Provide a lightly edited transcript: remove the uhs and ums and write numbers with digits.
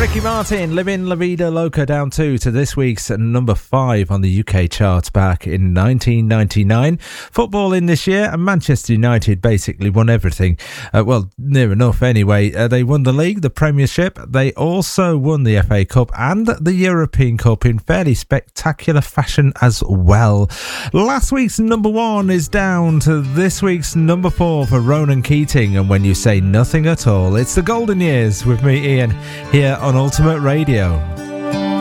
Ricky Martin, Livin' La Vida Loca, down to this week's number 5 on the UK charts back in 1999. Football in this year, and Manchester United basically won everything. Well, near enough anyway. They won the league, the Premiership. They also won the FA Cup and the European Cup in fairly spectacular fashion as well. Last week's number 1 is down to this week's number 4 for Ronan Keating. And when you say nothing at all, it's the Golden Years with me, Ian, here on Ultimate Radio.